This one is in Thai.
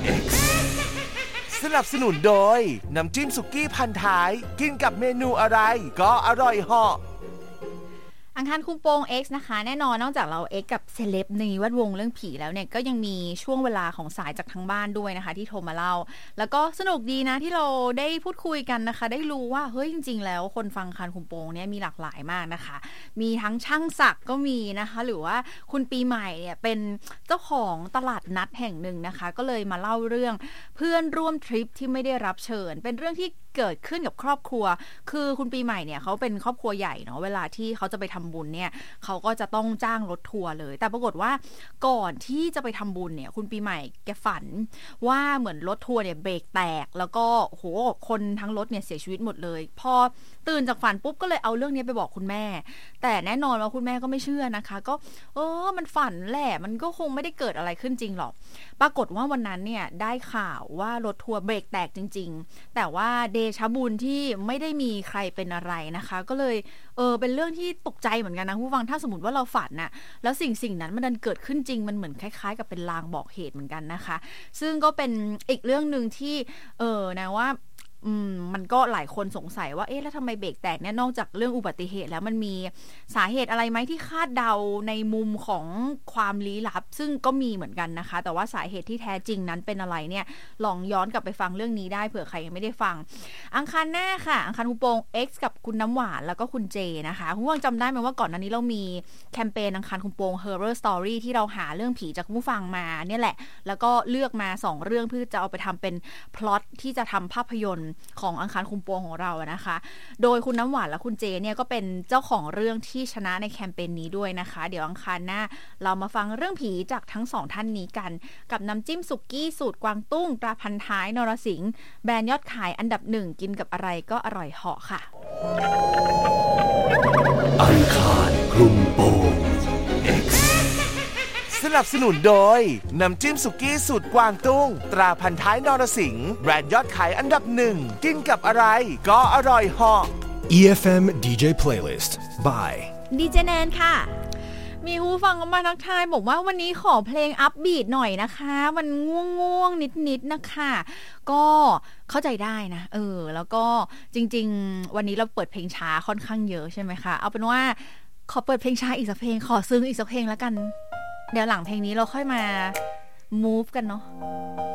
สนับสนุนโดยน้ำจิ้มสุกี้พันท้ายกินกับเมนูอะไรก็อร่อยเหาะอังคารคุมโปง X นะคะแน่นอนนอกจากเรา X กับเซเลบในแวดวงเรื่องผีแล้วเนี่ยก็ยังมีช่วงเวลาของสายจากทางบ้านด้วยนะคะที่โทรมาเล่าแล้วก็สนุกดีนะที่เราได้พูดคุยกันนะคะได้รู้ว่าเฮ้ยจริงๆแล้วคนฟังอังคารคุมโปงเนี่ยมีหลากหลายมากนะคะมีทั้งช่างศักดิ์ก็มีนะคะหรือว่าคุณปีใหม่เนี่ยเป็นเจ้าของตลาดนัดแห่งหนึ่งนะคะก็เลยมาเล่าเรื่องเพื่อนร่วมทริปที่ไม่ได้รับเชิญเป็นเรื่องที่เกิดขึ้นกับครอบครัวคือคุณปีใหม่เนี่ยเขาเป็นครอบครัวใหญ่เนาะเวลาที่เขาจะไปทำบุญเนี่ยเขาก็จะต้องจ้างรถทัวร์เลยแต่ปรากฏว่าก่อนที่จะไปทำบุญเนี่ยคุณปีใหม่แกฝันว่าเหมือนรถทัวร์เนี่ยเบรกแตกแล้วก็โหคนทั้งรถเนี่ยเสียชีวิตหมดเลยพอตื่นจากฝันปุ๊บก็เลยเอาเรื่องนี้ไปบอกคุณแม่แต่แน่นอนว่าคุณแม่ก็ไม่เชื่อนะคะก็มันฝันแหละมันก็คงไม่ได้เกิดอะไรขึ้นจริงหรอกปรากฏว่าวันนั้นเนี่ยได้ข่าวว่ารถทัวร์เบรกแตกจริงๆแต่ว่าเดชะบุญที่ไม่ได้มีใครเป็นอะไรนะคะก็เลยเป็นเรื่องที่ตกใจเหมือนกันนะผู้ฟังถ้าสมมติว่าเราฝันน่ะแล้วสิ่งนั้นมันดันเกิดขึ้นจริงมันเหมือนคล้ายๆกับเป็นลางบอกเหตุเหมือนกันนะคะซึ่งก็เป็นอีกเรื่องนึงที่นะว่ามันก็หลายคนสงสัยว่าเอ๊ะแล้วทำไมเบรกแตกเนี่ยนอกจากเรื่องอุบัติเหตุแล้วมันมีสาเหตุอะไรไหมที่คาดเดาในมุมของความลี้ลับซึ่งก็มีเหมือนกันนะคะแต่ว่าสาเหตุที่แท้จริงนั้นเป็นอะไรเนี่ยลองย้อนกลับไปฟังเรื่องนี้ได้เผื่อใครยังไม่ได้ฟังอังคารหน้าค่ะอังคารคุปโปง X กับคุณน้ำหวานแล้วก็คุณเจนะคะคุณผู้ฟังจำได้ไหมว่าก่อนหน้านี้เรามีแคมเปญอังคารคุปโปง Horror Story ที่เราหาเรื่องผีจากผู้ฟังมาเนี่ยแหละแล้วก็เลือกมา2เรื่องเพื่อจะเอาไปทำเป็นพล็อตที่จะทำภาพยนตร์ของอังคารคุมโปงของเรานะคะโดยคุณน้ำหวานและคุณเจเนี่ยก็เป็นเจ้าของเรื่องที่ชนะในแคมเปญนี้ด้วยนะคะเดี๋ยวอังคารหน้าเรามาฟังเรื่องผีจากทั้ง2ท่านนี้กันกับน้ำจิ้มสุกี้สูตรกวางตุ้งตราพันท้ายนรสิงห์แบรนด์ยอดขายอันดับ1กินกับอะไรก็อร่อยเหาะค่ะอังคารคุมโปง Xสนับสนุนโดยน้ำจิ้มสุกี้สูตรกวางตุ้งตราพันท้ายนรสิงห์แบรนด์ยอดขายอันดับ1กินกับอะไรก็อร่อยเหาะ EFM DJ Playlist by ดีเจแนนค่ะมีผู้ฟังมาทักทายบอกว่าวันนี้ขอเพลงอัพบีทหน่อยนะคะมันง่วงนิดนะคะก็เข้าใจได้นะแล้วก็จริงๆวันนี้เราเปิดเพลงช้าค่อนข้างเยอะใช่ไหมคะเอาเป็นว่าขอเปิดเพลงช้าอีกสักเพลงขอซึ้งอีกสักเพลงแล้วกันเดี๋ยวหลังเพลงนี้เราค่อยมา move กันเนาะ